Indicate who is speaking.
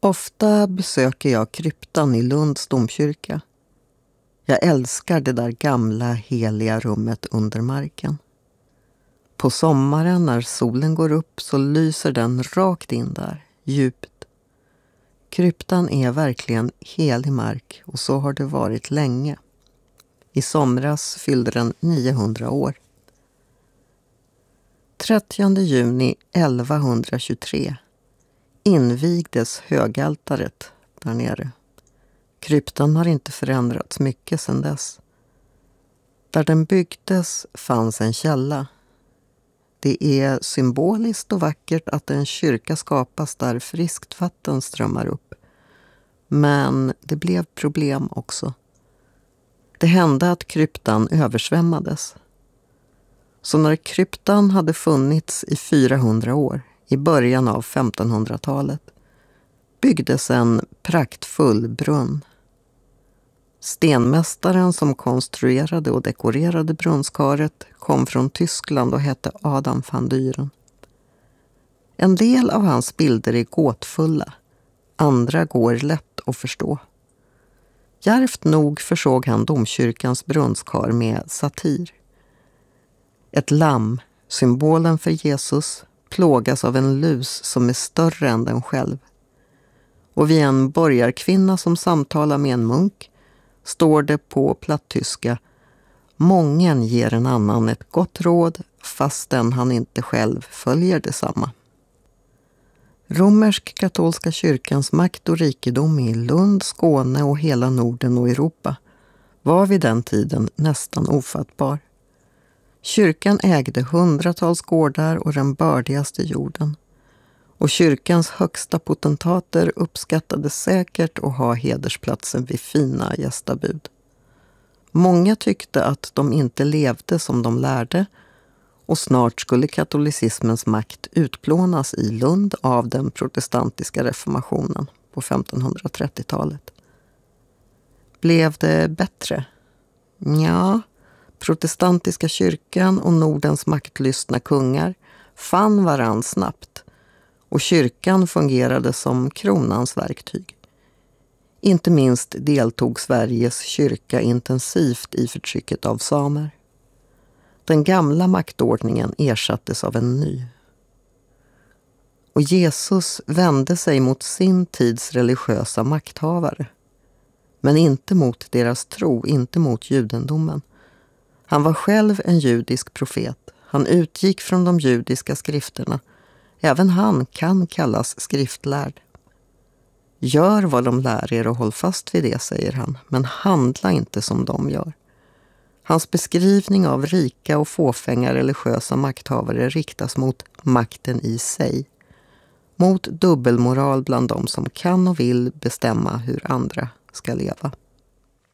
Speaker 1: Ofta besöker jag kryptan i Lunds domkyrka. Jag älskar det där gamla heliga rummet under marken. På sommaren när solen går upp så lyser den rakt in där, djupt. Kryptan är verkligen helig mark och så har det varit länge. I somras fyllde den 900 år. 30 juni 1123 invigdes högaltaret där nere. Kryptan har inte förändrats mycket sedan dess. Där den byggdes fanns en källa. Det är symboliskt och vackert att en kyrka skapas där friskt vatten strömmar upp. Men det blev problem också. Det hände att kryptan översvämmades. Så när kryptan hade funnits i 400 år, i början av 1500-talet, byggdes en praktfull brunn. Stenmästaren som konstruerade och dekorerade brunnskaret kom från Tyskland och hette Adam van Dyren. En del av hans bilder är gåtfulla, andra går lätt att förstå. Djärvt nog försåg han domkyrkans brunnskar med satir. Ett lamm, symbolen för Jesus, plågas av en lus som är större än den själv. Och vid en borgarkvinna som samtalar med en munk står det på plattyska: mången ger en annan ett gott råd fastän han inte själv följer detsamma. Romersk-katolska kyrkans makt och rikedom i Lund, Skåne och hela Norden och Europa var vid den tiden nästan ofattbar. Kyrkan ägde hundratals gårdar och den bördigaste jorden. Och kyrkans högsta potentater uppskattade säkert att ha hedersplatsen vid fina gästabud. Många tyckte att de inte levde som de lärde och snart skulle katolicismens makt utplånas i Lund av den protestantiska reformationen på 1530-talet. Blev det bättre? Ja, protestantiska kyrkan och Nordens maktlystna kungar fann varann snabbt och kyrkan fungerade som kronans verktyg. Inte minst deltog Sveriges kyrka intensivt i förtrycket av samer. Den gamla maktordningen ersattes av en ny. Och Jesus vände sig mot sin tids religiösa makthavare. Men inte mot deras tro, inte mot judendomen. Han var själv en judisk profet. Han utgick från de judiska skrifterna. Även han kan kallas skriftlärd. Gör vad de lär er och håll fast vid det, säger han, men handla inte som de gör. Hans beskrivning av rika och fåfänga religiösa makthavare riktas mot makten i sig. Mot dubbelmoral bland de som kan och vill bestämma hur andra ska leva.